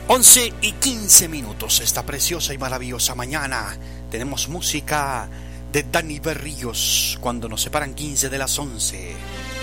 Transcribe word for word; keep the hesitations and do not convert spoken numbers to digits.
once y quince minutos, esta preciosa y maravillosa mañana. Tenemos música de Dani Berríos cuando nos separan quince de las once.